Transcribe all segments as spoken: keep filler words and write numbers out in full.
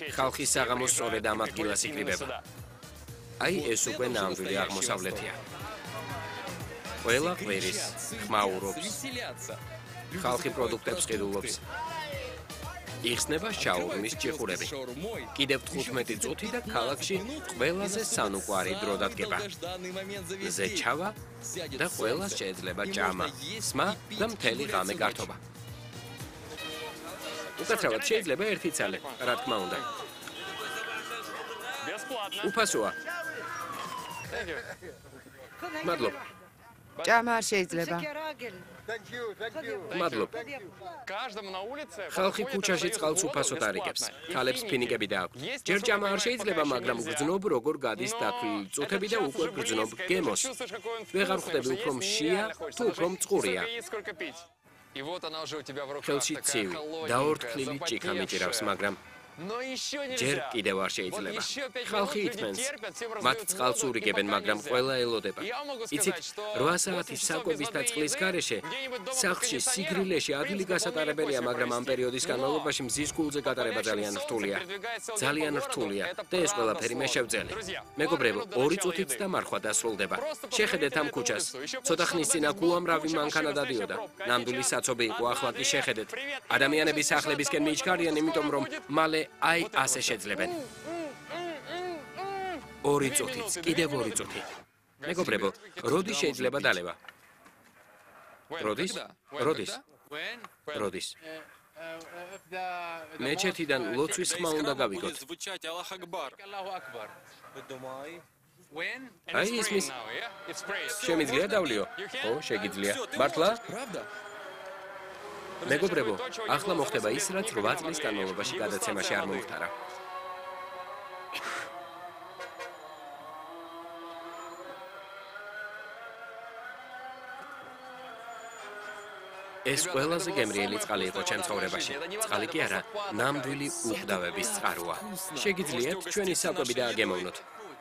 ხალხის საღამოს სწორედ ამ ადგილას იკრიბება. აი ეს უკვე ნამდვილი აღმოსავლეთია. ყველა ყვირის, ხმაურობს, ხალხი პროდუქტებს ყიდულობს. იხსნება შაურმის ჭიხურები. კიდევ თხუთმეტი წუთი და ქალაქში ყველაზე სანუკვარი დრო დადგება. მზე ჩავა და ყველას შეიძლება ჭამა, სმა და მთელი ღამე გართობა. უკაცრავად შეიძლება ერთი ცალე, რა თქმა უნდა. უფასოა. მადლობ. ჭამა არ შეიძლება. მადლობ. ხალხი ქუჩაში წყალს უფასოდ არიგებს. ქალებს ფინიკები დააქვთ. ჯერ ჭამა არ შეიძლება, მაგრამ გრძნობ როგორ გადის დათვლილი წუთები და უკვე გრძნობ გემოს. ვეღარ ხვდები უფრო მშია თუ უფრო მწყურია. ხელში ცივი, დაორთქლილი ჭიქა მიჭირავს, მაგრამ ჯერ კიდევ არ შეიძლება. ხალხი ითმენს. მათ წყალს ურიგებენ, მაგრამ ყველა ელოდება. იცით, რვა საათის საკვების და წყლის გარეშე სახლში სიგრილეში ადვილი გასატარებელია, მაგრამ ამ პერიოდის განმავლობაში მზის გულზე გატარება ძალიან რთულია. ძალიან რთულია და ეს ყველაფერი მე შევძელი. მეგობრებო, ორი წუთით დამარხვა დასრულდება. შეხედეთ ამ ქუჩას. ცოტა ხნის წინ აქ უამრავი მანქანა დადიოდა. ნამდვილი საცობი იყო, ახლა კი შეხედეთ. ადამიანები სახლებისკენ მიჩქარიან, იმიტომ რომ მალე აი ასე შეძლებენ. ორი წუთიც, კიდევ ორი წუთი. მეგობრებო, როდის შეიძლება დალევა? როდის? როდის? როდის? მეჩეთიდან ლოცვის ხმა უნდა გავიგოთ. აი ისმის. შემიძლია დავლიო? ო, შეგიძლია. მართლა? მეგობრებო, ახლა მოხდება ის, რაც რვა წლის განმავლობაში გადაცემაში არ მომხდარა. ეს ყველაზე გემრიელი წყალი იყო ჩემ ცხოვრებაში. წყალი კი არა, ნამდვილი უხდავების წყაროა. შეგიძლიათ ჩვენი საკვები დააგემოვნოთ.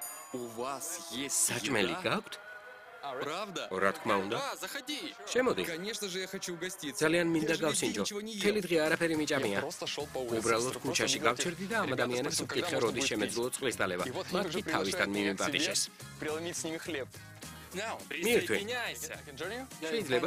საჭმელი გაქვთ? რა თქმა უნდა. შემოდი. ძალიან მინდა გავსინჯო. მთელი დღე არაფერი მიჭამია. უბრალოდ ქუჩაში გავჩერდი და ამ ადამიანებს ვკითხე, როდის შემეძლო წყლის დალევა. მათ კი თავისთან მიმიპატიშეს. მიირთვე. შეიძლება?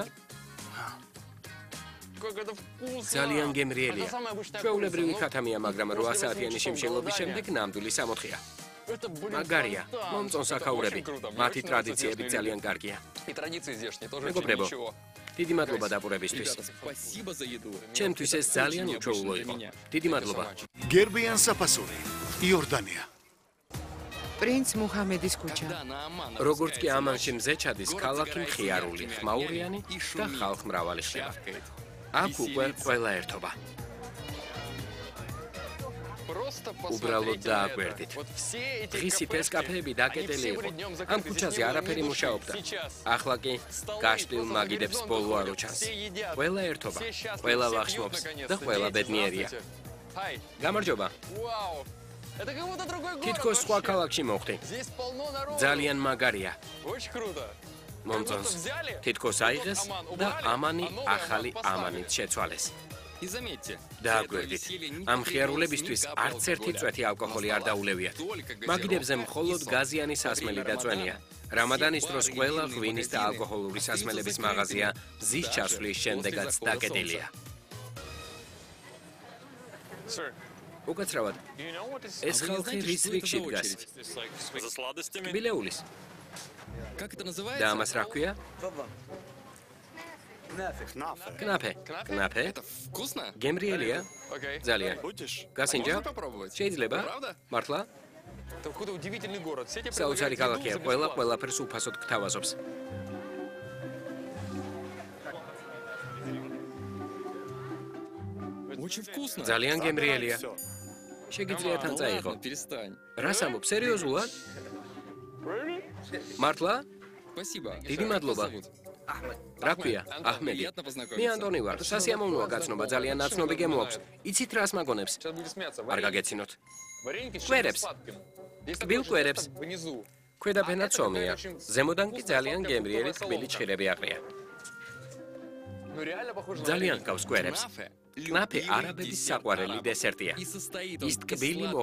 ძალიან გემრიელია. ჩვეულებრივი ქათამია, მაგრამ რვა საათიანი შიმშილობის შემდეგ ნამდვილი სამოთხია. მაგარია, მომწონს აქაურები. მათი ტრადიციები ძალიან კარგია. მეგობრებო, დიდი მადლობა დაპურებისთვის. ჩემთვის ეს ძალიან უჩვეულო იყო. დიდი მადლობა. გერბიან საფასური, იორდანია. პრინც მუჰამედის ქუჩა. როგორც კი ამანში მზე ჩადის, ქალაქი მხიარული, ხმაურიანი და ხალხმრავალი ხდება. აქ უკვე ყველა ერთობა. უბრალოდ დააგვერდით. დღისით ეს კაფეები დაკეტილი იყო. ამ ქუჩაზე არაფერი მუშაობდა. ახლა კი გაშტილ მაგიდებს ბოლო არ უჩანს. ყველა ერთობა, ყველა ვახშმობს და ყველა ბედნიერია. გამარჯობა. თითქოს სხვა ქალაქში მოხვდი. ძალიან მაგარია. მომწონს. თითქოს აიღეს და ამანი ახალი ამანით შეცვალეს. დააგვერდით. ამ ხიარულებისთვის არც ერთი წვეთი ალკოჰოლი არ დაულევიათ. მაგიდებზე მხოლოდ გაზიანი სასმელი დაწვენია. რამადანის დროს ყველა ღვინის და ალკოჰოლური სასმელების მაღაზია მზის ჩასვლის შემდეგაც დაკეტილია. უკაცრავად, ეს ხალხი რის რიგში დგას? ბილეულის. და ამას რა ქვია? კნაფე. კნაფე? გემრიელია? ძალიან. გასინჯა? შეიძლება? მართლა? საოცარი ქალაქია, ყველა ყველაფერს უფასოდ გთავაზობს. ძალიან გემრიელია. შეგიძლიათ ან წაიღო. რას ამბობ, სერიოზულად? მართლა? დიდი მადლობა. რა ქვია? აჰმედი. მე ანტონი ვარ. სასიამოვნოა გაცნობა, ძალიან ნაცნობი გემო აქვს. იცით რას მაგონებს? არ გაგეცინოთ. კვერებს. კბილ კვერებს. ქვედაფენა ცომია. ზემოდან კი ძალიან გემრიელი თბილი ჭხირები აყრია. ძალიან გავს კვერებს. კნაფე არაბების საყვარელი დესერტია. ის ტკბილი